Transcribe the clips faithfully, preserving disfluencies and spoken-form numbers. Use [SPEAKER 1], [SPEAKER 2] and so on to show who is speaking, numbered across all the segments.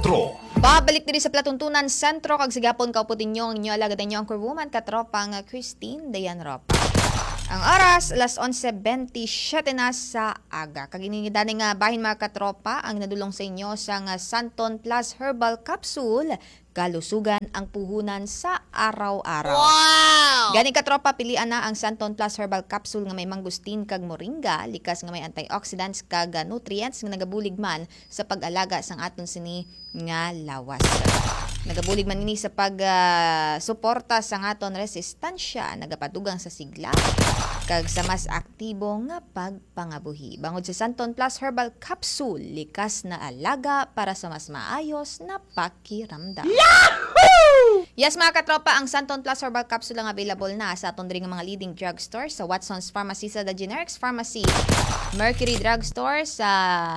[SPEAKER 1] Sentro.
[SPEAKER 2] Babalik diri sa Platuntunan Sentro kag sigapon kauputin nyo ang inyo alagad ninyo ang crewwoman katropang Christine Dayan Ropa. Ang oras, alas onse bentisiete na sa aga. Kaginigidani nga bahin mga katropa ang nadulong sa inyo sa nga Santon Plus Herbal Capsule. Kalusugan ang puhunan sa araw-araw.
[SPEAKER 3] Wow!
[SPEAKER 2] Gani katropa, pilian na ang Santon Plus Herbal Capsule nga may mangustin kag moringa, likas nga may antioxidants kag nutrients nga nagabulig man sa pag-alaga sang aton sini nga lawas. Nagabulig man ini sa pag-suporta uh, sa aton resistensya, nagapadugang sa sigla kag sa mas aktibo nga pagpangabuhi. Bangod sa Santon Plus Herbal Capsule, likas na alaga para sa mas maayos na pakiramdam.
[SPEAKER 3] Yahoo!
[SPEAKER 2] Yes mga katropa, ang Santon Plus Herbal Capsule ang available na sa aton diri nga mga leading drugstore sa Watson's Pharmacy sa The Generics Pharmacy, Mercury Drugstore sa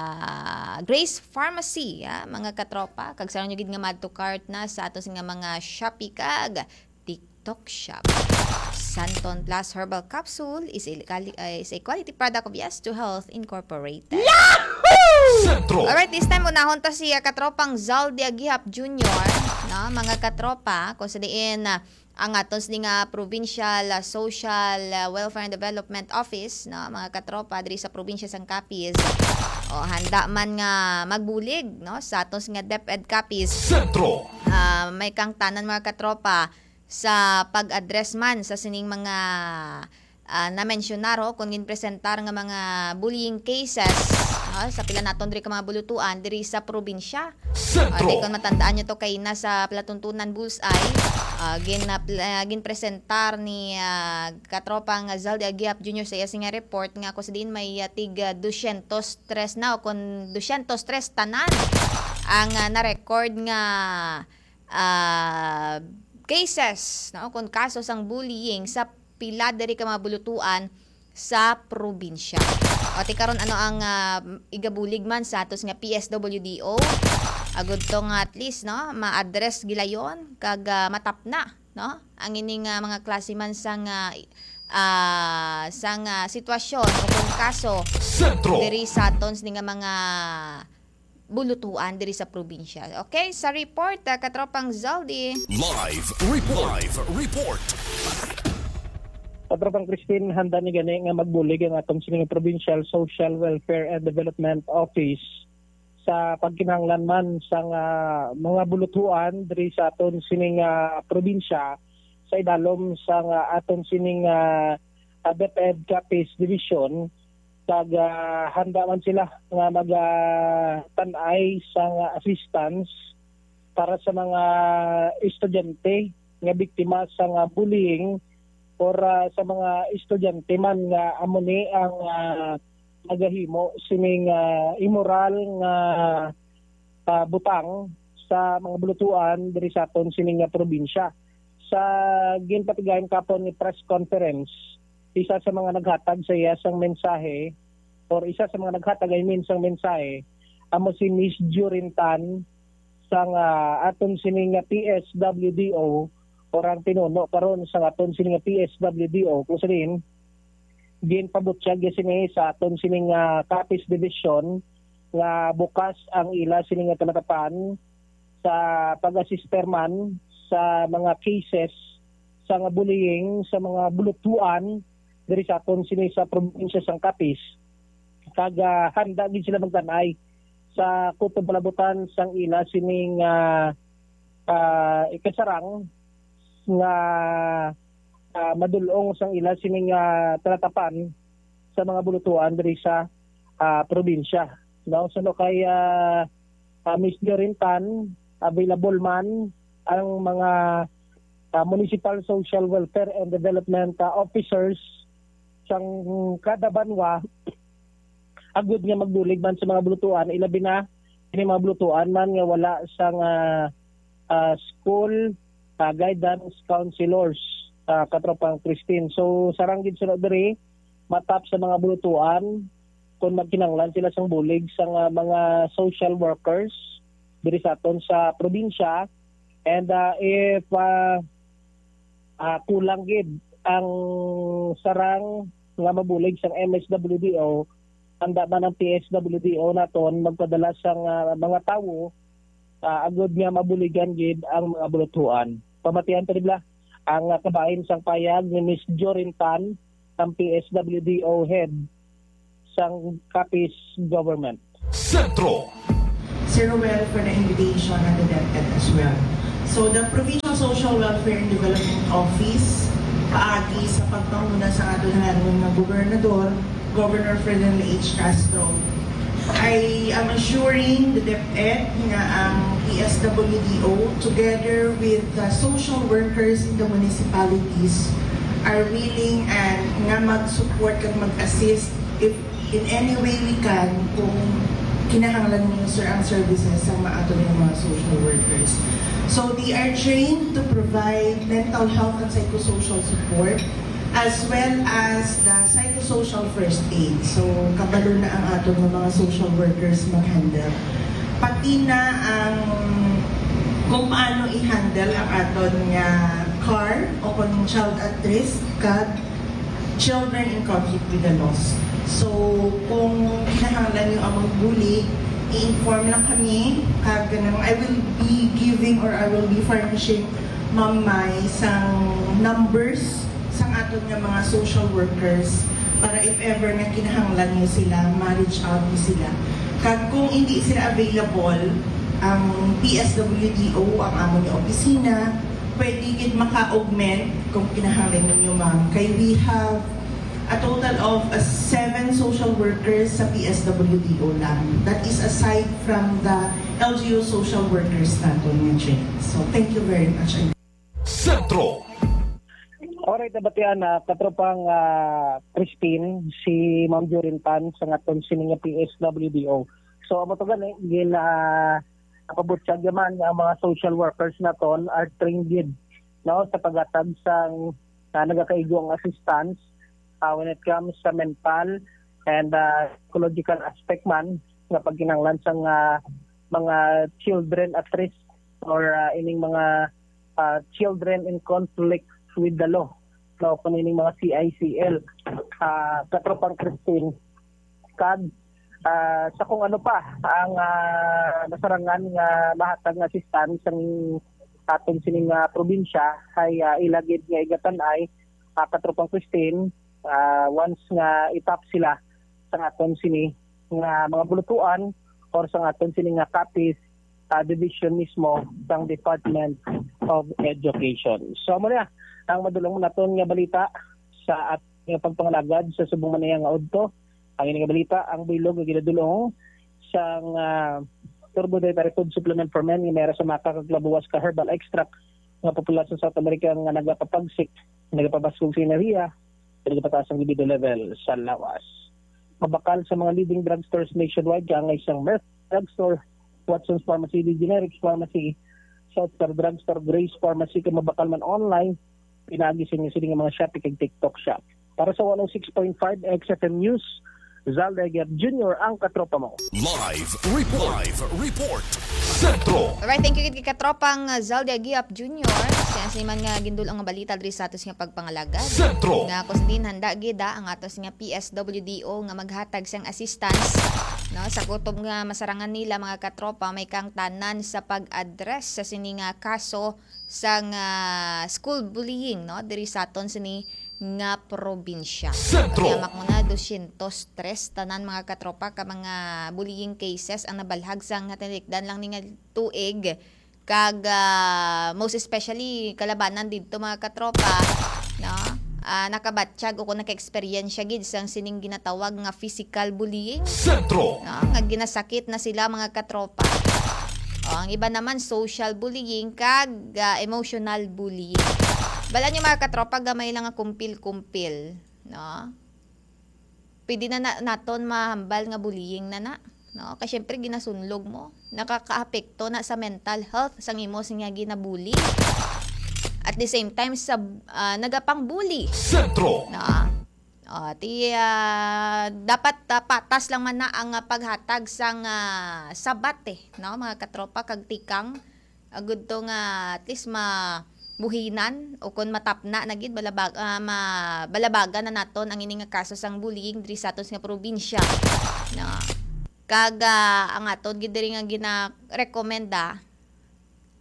[SPEAKER 2] Grace Pharmacy, ya, mga katropa. Kag sa inyo gid nga madto cart na sa aton nga mga Shopee kag TikTok shop. Santon Plus Herbal Capsule is a, uh, is a quality product of Yes to Health Incorporated.
[SPEAKER 3] Yahoo!
[SPEAKER 1] Sentro.
[SPEAKER 2] Alright, this time unahon ta si uh, katropang Zaldi Agihap Junior No, mga katropa, kung sa diin uh, ang atos ni nga Provincial uh, Social uh, Welfare and Development Office, no, mga katropa diri sa probinsya sang Capiz. O handa man nga magbulig, no, sa atos nga DepEd Capiz.
[SPEAKER 1] Sentro.
[SPEAKER 2] Uh, may kang tanan mga katropa sa pag-address man sa sining mga uh, na-mensyonaro kung ginpresentar nga mga bullying cases, no, sa pila naton diri ka mga bulutuan diri sa probinsya.
[SPEAKER 1] Sentro.
[SPEAKER 2] Uh, kung matandaan nyo to kay nasa Platuntunan Bullseye, uh, gin, uh, ginpresentar ni uh, katropang Zaldi Agiap Junior sa iyang nga report nga kung sa din may uh, tig uh, dosyentos tres na o kung dosyentos tres tanan ang uh, na-record nga uh, cases, no, kung kaso sang bullying sa pila diri ka mga bulutuan sa probinsya. O ti karon ano ang uh, igabulig man sa atos nga P S W D O, agud tong at least, no, ma-address gilayon kag uh, matapna, no, ang ining uh, mga klase man sang uh, uh, sang uh, sitwasyon o kung kaso
[SPEAKER 1] Sentro.
[SPEAKER 2] diri sa aton nga mga bulutuan diri sa probinsya. Okay, sa report, uh, katropang Zaldi.
[SPEAKER 1] Live report. Live report.
[SPEAKER 4] Katropang Christine, handa ni gani nga magbulig ang atong sining Provincial Social Welfare and Development Office sa pagkinahanglan man sa uh, mga bulutuan diri sa aton sining uh, probinsya sa idalom sa uh, aton sining uh, uh, DepEd Capiz Division. Kag uh, handa man sila nga mag-tanay uh, sa uh, assistance para sa mga estudyante nga biktima sa uh, bullying or uh, sa mga estudyante man nga amo ni ang uh, nagahimo sining uh, immoral nga uh, butang sa mga bulutuan diri sa aton sining uh, probinsya. Sa ginpatigayon kapon ni press conference, isa sa mga naghatag sa iya sang mensahe or isa sa mga naghatag ay min sang mensahe amo si Miss Jurintan sang uh, aton sining P S W D O or ang pinuno karon sa aton sining P S W D O kung sabihin ginpabot siya gisini sa aton sining uh, Capiz Division nga bukas ang ila sining talatapan sa pag-assister man sa mga cases sa nga bullying sa mga bulutuan diri sa aton sini sa probinsya sang Capiz. Kag uh, handa gid sila magtanay sa kutub palabutan sang ila sining uh, uh, ikasarang nga uh, madulong sang ila sining uh, talatapan sa mga bulutuan diri sa uh, probinsya. No, so no kay uh, uh, Miss Jorintan, available man ang mga uh, Municipal Social Welfare and Development uh, Officers sang kada banwa agud nga magbulig man sa mga bulutuan, ilabi na ini mga bulutuan man nga wala sang uh, uh, school uh, guidance counselors, uh, katropang Christine. So sarang gid sunod diri matap sa mga bulutuan kung magkinanglan sila sang bulig sang uh, mga social workers diri sa aton sa probinsya. And uh, if uh, uh, kulang gid ang sarang nga mabulig sang M S W D O, handa man ang P S W D O naton magpadala sang uh, mga tawo uh, agud nga mabuligan gid ang mga buluthuan. Pamatian pa nila ang uh, kabahin sang payag ni Miss Jorin Tan, ang P S W D O head sang Capiz government.
[SPEAKER 1] Sentro.
[SPEAKER 5] Sir Ruel for the invitation and the DepEd as well. So the Provincial Social Welfare and Development Office, paagi sa pagpanguna sa ato na ng Gobernador, Governor Ferdinand H. Castro, I am assuring the DepEd nga ang P S W D O together with the social workers in the municipalities are willing and nga mag-support at mag-assist if in any way we can kung kinahanglan niyo sir ang services sa maato ng mga social workers. So they are trained to provide mental health and psychosocial support as well as the psychosocial first aid. So kabalo na ang ato ng mga social workers mag-handle. Pati na ang kung paano i-handle ang aton nga C A R o kung child at risk kag children in conflict with the laws. So, kung kinahanglan yung among bully, i-inform lang kami. Kag ganun, I will be giving or I will be furnishing Ma'am Mai sang numbers sang aton nga mga social workers para if ever nga kinahanglan niyo sila, ma-reach out niyo sila. Kag kung hindi sila available, ang P S W D O, ang among nga opisina, pwede gid maka-augment kung kinahanglan ninyo ma'am. Kay we have a total of uh, seven social workers sa P S W D O lang. That is aside from the L G U social workers natin nga train. So thank you very much.
[SPEAKER 1] Sentro.
[SPEAKER 4] Alright, nabatian na katropang uh, Christine, si Ma'am Jorin Tan sa ngaton sininga P S W D O. So amo to gani gin uh, napabutyag yaman nga mga social workers naton are trained gid no sa paghatag sang uh, nagakaigong assistance uh, when it comes sa mental and uh, psychological aspect man nga pagkinahanglan sang uh, mga children at risk or uh, ining mga uh, children in conflict with the law no kanining mga C I C L uh, katropang Christine kag Uh, sa kung ano pa ang uh, nasarangan nga mahatag nga assistance sang aton sining uh, probinsya ay uh, ilagid nga igatan ay uh, katropang Christine uh, once nga itap sila sa aton sini nga mga bulutuan or sa aton sini nga Capiz uh, division mismo sang Department of Education. So mo na ang madulong naton nga balita sa ating pagpangalagad sa subong manayang nga udto. Ang ining balita, ang bilog nga ginadulong sang uh, Turbo Dietary Food Supplement for Men nga meron sa makakaglabuwas ka herbal extract nga populasyon sa South America nga nagapapagsik, nagapabaskog sa enerhiya, nagapataas ang libido level sa lawas. Mabakal sa mga leading drugstores nationwide kaya ang isang Merck Drugstore, Watson's Pharmacy, The Generics Pharmacy, Southstar Drugstore, Grace Pharmacy, kaya mabakal man online, pinagising niya sila mga Shopee kag TikTok shop. Para sa one oh six point five X F M News, Zaldegar Junior ang katropa mo.
[SPEAKER 1] Live report. Live report. Sentro.
[SPEAKER 2] Alright, thank you kid katropang uh, Zaldia Giap Junior Siya sa man nga gindul ang balita diri sa atos nga pagpangalagad.
[SPEAKER 1] Sentro.
[SPEAKER 2] Nga kung din handa gida ang atos nga P S W D O nga maghatag sang assistance no sa kutob nga masarangan nila mga katropa may kang tanan sa pag-address sa sini nga kaso sang uh, school bullying no diri sa aton sini nga probinsya.
[SPEAKER 1] Sentro.
[SPEAKER 2] Kaya makuna two hundred three tanan mga katropa ka mga bullying cases ang nabalhag sa nga tinikdan lang ni nga tuig kag uh, most especially kalabanan didto mga katropa no uh, nakabatsyag o kung naka-experience gid sang sining ginatawag nga physical bullying.
[SPEAKER 1] Sentro.
[SPEAKER 2] No, nga ginasakit na sila mga katropa. O, ang iba naman social bullying kag uh, emotional bullying. Bala nyo mga katropa, gamay lang nga kumpil-kumpil. No? Pwede na, na naton mahambal nga bullying na na. No? Kasi syempre ginasunlog mo. Nakaka-apekto na sa mental health sang imo nga ginabully. At the same time, sa uh, nagapang bully.
[SPEAKER 1] Sentro.
[SPEAKER 2] No? O, ti, uh, dapat uh, patas lang man na ang uh, paghatag sang uh, sabat eh. No? Mga katropa, kag tikang. Agud to nga at least ma buhinan o kung matapna na gid balabag uh, ma, balabaga na naton ang ini nga kaso sang bullying diri sa aton nga probinsya no kag uh, ang aton gid diri nga gina-rekomenda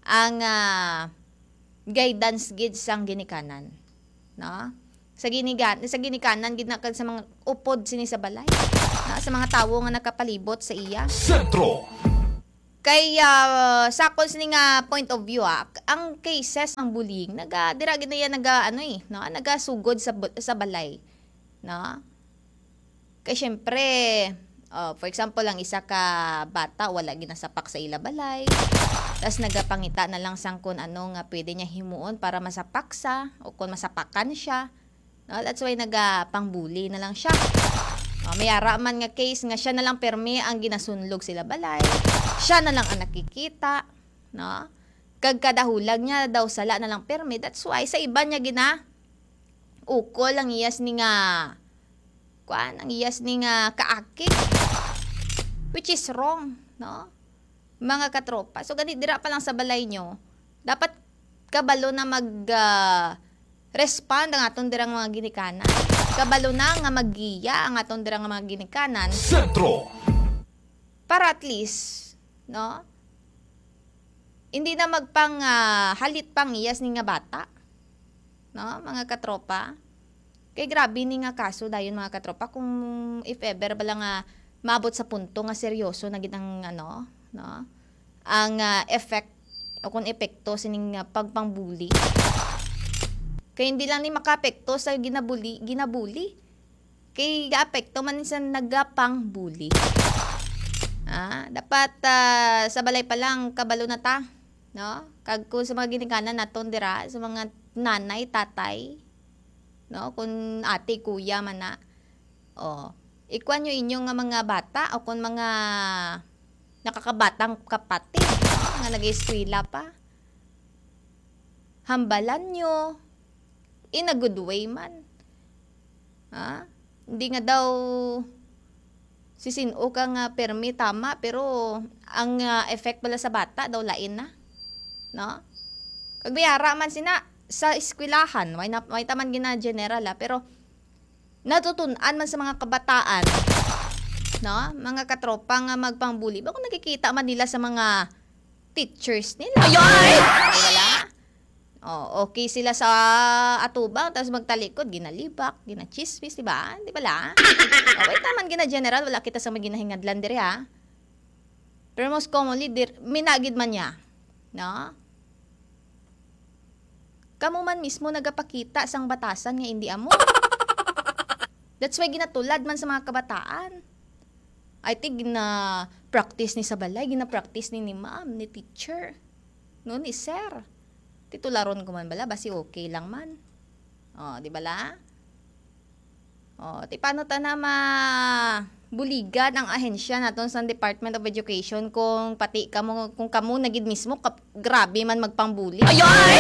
[SPEAKER 2] ang ah, guidance gid sang ginikanan, no? Sa ginigan sa ginikanan gid na kad sa mga upod sini sa balay, no? Sa mga tawo nga nakapalibot sa iya.
[SPEAKER 1] Sentro.
[SPEAKER 2] Kay uh, sa akong sini nga point of view, ah, ang cases ng bullying naga dira gid na yan naga ano eh, no? Nagasugod sa bu- sa balay, no? Kay syempre, uh, for example, ang isa ka bata wala ginasapak sa ila balay. Tapos nagapangita na lang sang kung ano nga pwede niya himuon para masapak sa o kung masapakan siya. No, that's why nagapangbuli na lang siya. Uh, may ara man nga case nga siya na lang permi ang ginasunlog sila balay. Siya na lang ang nakikita, no? Kag kadahulag niya daw sala na lang permi. That's why sa iba niya gina ukol ang iyas ni nga kuan ang iyas ni nga kaakig, which is wrong, no? Mga katropa. So ganit dira pa lang sa balay nyo, dapat kabalo na mag uh, respond ang atong dirang mga ginikanan. Kabalo na nga maggiya ang atong dirang mga ginikanan
[SPEAKER 1] Sentro.
[SPEAKER 2] para at least, no? Hindi na magpang uh, halit pang iyas ni nga bata, no? Mga katropa. Kay grabe ni nga kaso dayon mga katropa kung if ever bala nga maabot sa punto nga seryoso na gid ang ano, no? Ang uh, effect o kung epekto sining uh, pagpangbuli. Kay hindi lang ni makapekto sa ginabuli, ginabuli. Kay gaapekto man sa nagapang bully. Ah, dapat uh, sa balay pa lang kabalo na ta, no? Kag kung sa mga ginikanan naton dira, sa mga nanay, tatay, no, kung ate, kuya man na, oh, ikuan nyo inyong nga mga bata o kung mga nakakabatang kapatid, no, nga nag-eskwela pa, hambalan nyo in a good way man, ha? Hindi nga daw sisino ka nga permi tama pero ang uh, effect pala sa bata daw lain na, no? Kag biyara man sina sa eskwelahan, may, na, may taman gina general ah, pero natutunan man sa mga kabataan, no? Mga katropa nga magpangbuli. Bako nakikita man nila sa mga teachers nila. Ayay! Wala. Oh, okay sila sa atubang, tapos magtalikod, ginalibak, ginachismis, di ba? Di ba la? Okay, taman gina general, wala kita sa maginahingad diri ha. Pero most commonly, dir, minagid man niya, no? Kamu man mismo nagapakita sang batasan nga hindi amo. That's why ginatulad man sa mga kabataan. I think gina practice ni sa balay, gina practice ni ni ma'am, ni teacher, no ni sir. Titularon ko man bala basi okay lang man. Oh, di bala? Oh, ti paano ta na ma buligan ang ahensya naton sa Department of Education kung pati kamo kung kamo nagid mismo kap, grabe man magpangbuli. Ayay!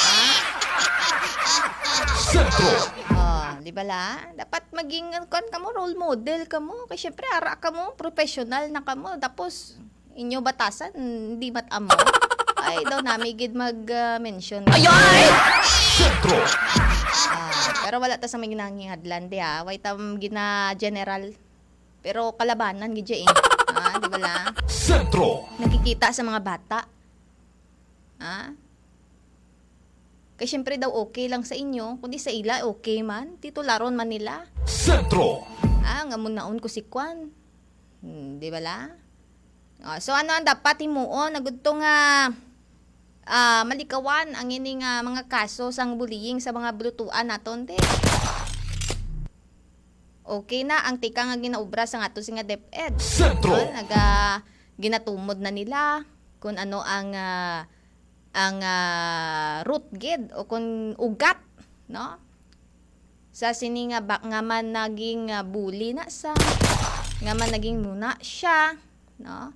[SPEAKER 1] Sentro.
[SPEAKER 2] Oh, di ba la? Dapat maging kon kamo role model kamo kay syempre ara kamo professional na kamo tapos inyo batasan hindi matamo. Ay daw nami gid mag-mention. Uh, Ayay!
[SPEAKER 1] Sentro.
[SPEAKER 2] Ah, pero wala ta sa may ginahingadlan di ha. Way tam gina general. Pero kalabanan gid eh. Ah, di ba la?
[SPEAKER 1] Sentro.
[SPEAKER 2] Nakikita sa mga bata. Ah? Kaya syempre daw okay lang sa inyo, kundi sa ila okay man, titularon man nila.
[SPEAKER 1] Sentro.
[SPEAKER 2] Ah, nga munaon ko si Kwan. Hmm, di ba la? Ah, so ano ang dapat himuon? Nagudto nga ah, malikawan ang ining uh, mga kaso sang bullying sa mga blutuan naton de. Okay na ang tika nga ginaubra sa ato singa DepEd.
[SPEAKER 1] Sentro.
[SPEAKER 2] So, naga ginatumod na nila kung ano ang uh, ang uh, root gid o kung ugat, no? Sa sini nga bak nga man naging uh, bully na sa nga man naging muna siya, no?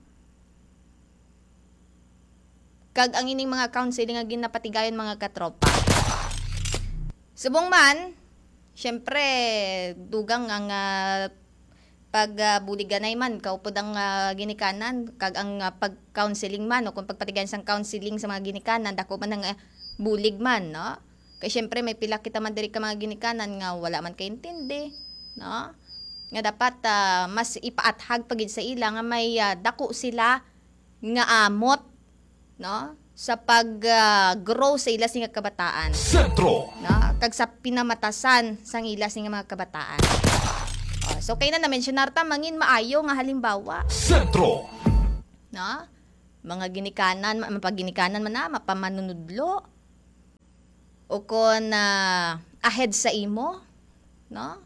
[SPEAKER 2] Kag ang ining mga counseling nga ginapatigayon mga katropa. Subong man, syempre dugang ang uh, pag uh, buliganay man kaupod ang uh, ginikanan kag ang uh, pag-counseling man o kung pagpatigayon sang counseling sa mga ginikanan dako man ang uh, bulig man, no? Kay syempre may pila kita man diri ka mga ginikanan nga wala man kaintindi, no? Nga dapat uh, mas ipaathag pagid sa ila nga may uh, dako sila nga amot, no? sa pag-grow sa ilas nga kabataan.
[SPEAKER 1] Sentro.
[SPEAKER 2] No? Kag sa pinamatasan sang ilas nga mga kabataan. Oh, so kay na na-mentionar ta mangin maayo nga halimbawa.
[SPEAKER 1] Sentro.
[SPEAKER 2] No? Mga ginikanan, mapaginikanan man na, mapamanunudlo. O kon uh, ahead sa imo, no?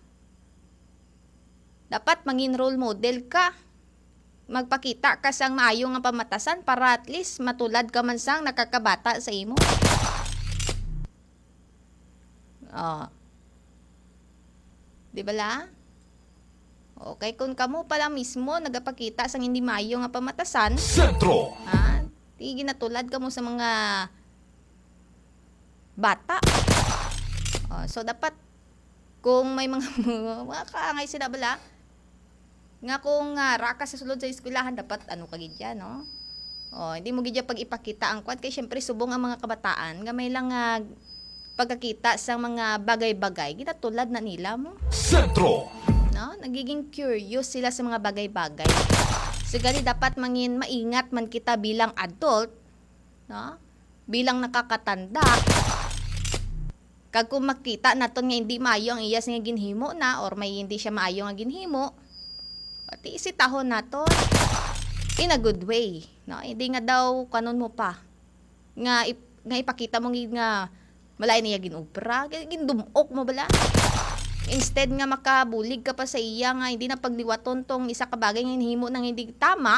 [SPEAKER 2] Dapat mangin role model ka. Magpakita ka sang maayo nga pamatasan para at least matulad ka man sang nakakabata sa imo. Oh. Di ba la? Okay, kung kamo pala mismo nagapakita sang hindi maayo nga pamatasan,
[SPEAKER 1] Sentro.
[SPEAKER 2] ha? Di ginatulad ka mo sa mga bata. Oh, so dapat kung may mga mga kaangay sila bala nga kung uh, raka sa sulod sa eskwelahan dapat ano kagid yan, no? Oh, hindi mo gid pag ipakita ang kwat kay syempre subong ang mga kabataan nga may lang uh, pagkakita sa mga bagay-bagay ginatulad na nila mo.
[SPEAKER 1] Sentro.
[SPEAKER 2] No? Nagiging curious sila sa mga bagay-bagay. So gali dapat mangin maingat man kita bilang adult, no? Bilang nakakatanda. Kag kung makita naton nga hindi maayo ang iyas nga ginhimo na or may hindi siya maayo nga ginhimo, pati isitahon naton in a good way, no? Hindi nga daw kanon mo pa nga ip, nga ipakita mo nga malay niya ginupra, gindumok mo bala. Instead nga makabulig ka pa sa iya nga hindi na pagliwaton tong isa ka bagay nga hinihimo nang hindi tama.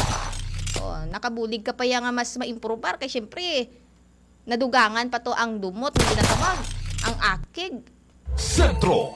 [SPEAKER 2] O, nakabulig ka pa ya nga mas ma-improver kay syempre nadugangan pa to ang dumot hindi na tamag ang akig.
[SPEAKER 1] Sentro.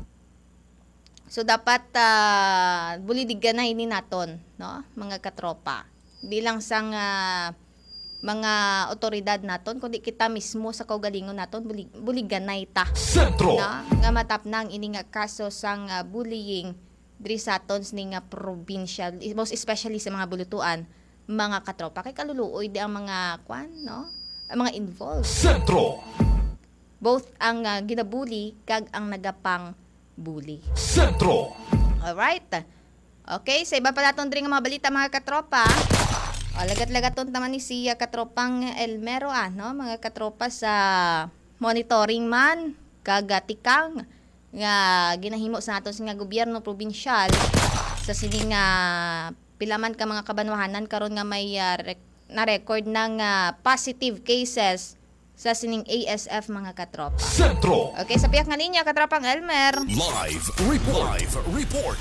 [SPEAKER 2] So dapat uh, bulidigan na ini naton, no? Mga katropa. Di lang sang uh, mga otoridad naton kundi kita mismo sa kaugalingon naton bulig, buliganay ta.
[SPEAKER 1] Sentro.
[SPEAKER 2] No? Nga matapnang ini nga kaso sang uh, bullying diri sa aton ni nga provincial, most especially sa mga bulutuan, mga katropa kay kaluluoy di ang mga kwan, no? Ang mga involved.
[SPEAKER 1] Sentro.
[SPEAKER 2] Both ang uh, ginabuli kag ang nagapang bully.
[SPEAKER 1] Sentro.
[SPEAKER 2] Alright. Okay, sa iba pa naton diri nga mga balita mga katropa. O, lagat-lagaton naman ni siya katropang Elmero, ah, no? Mga katropa sa monitoring man, kagatikang, nga ginahimo sa nato nga gobyerno probinsyal sa sining nga pilaman ka mga kabanwahanan karon nga may uh, rec- na-record ng uh, positive cases sa sining A S F mga katropa.
[SPEAKER 1] Sentro.
[SPEAKER 2] Okay, sa piyak nga linya, katropang Elmer.
[SPEAKER 1] Live report. Live report.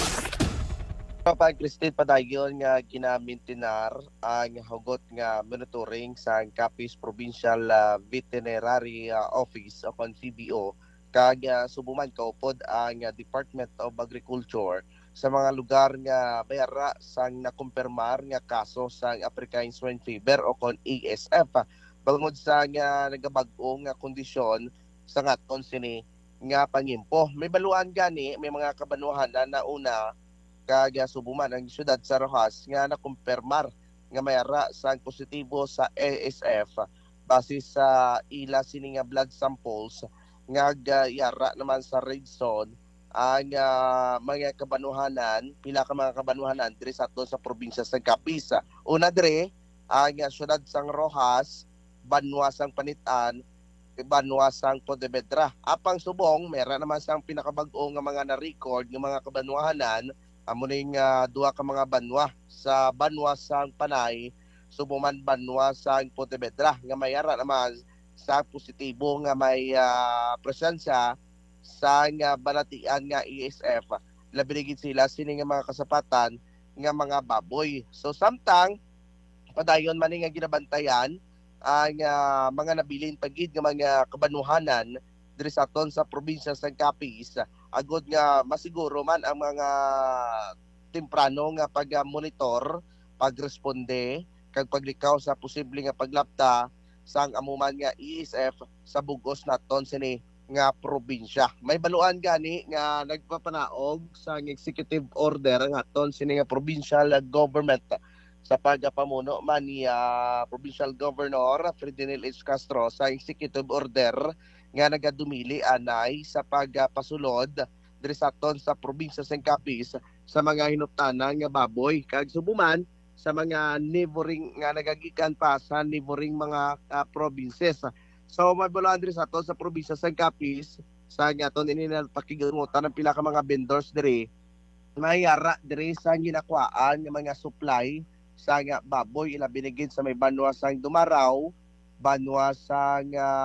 [SPEAKER 6] Kapag Christine padayon nga ginamintinar ang hugot nga monitoring sa Capiz Provincial uh, Veterinary uh, Office o C B O kag uh, subuman kaupod ang uh, Department of Agriculture sa mga lugar nga bayara sang nakumpirmar nga kaso sang African Swine Fever o kon A S F bangod sa nga nagabag-o nga kondisyon sa ngaton sini nga pangimpo. May baluan gani may mga kabanuhan na nauna kag subuman ang siyudad sa Rojas nga nakumpirmar nga mayara sang positibo sa A S F base sa ila sini nga blood samples nga yara naman sa red zone ang uh, mga kabanuhanan pila ka mga kabanuhanan diri sa aton sa probinsya sa Capiz. Una diri ang uh, siyudad sang Rojas, Banwa sang Panitan, Banwa sang Pontevedra. Apang subong meron naman sang pinakabag-o nga mga na-record nga mga kabanuhanan amo ning uh, duha ka mga banwa sa Banwa sang Panay, subuman Banwa sang Pontevedra nga mayara naman sa positibo nga may uh, presensya sa nga balatian nga A S F. Labi sila sini nga mga kasapatan nga mga baboy. So samtang padayon man nga ginabantayan ang uh, mga nabilin pagid nga mga kabanuhanan diri sa aton sa probinsya sa Capiz, agod nga masiguro man ang mga temprano nga pag-monitor, pagresponde kag paglikaw sa posible nga paglapta sang amuman nga A S F sa bugos naton sini nga probinsya. May baluan gani nga nagpapanaog sa executive order nga aton sini nga provincial government sa pagpamuno man ni uh, Provincial Governor Ferdinand H. Castro sa executive order nga nagadumili anay sa pagpasulod diri sa aton sa probinsya sa Capiz sa mga hinuptanan nga baboy kag subuman sa mga neighboring nga nagagikan pa sa neighboring mga ah, provinces. So mabulan diri sa to sa probinsya sa Capiz sa gaton ini na pakigungutan ng pila ka mga vendors diri mayara diri sa ginakuaan ng mga supply sa nga baboy ila binigid sa may banwa sang Dumaraw, banwa sang ah,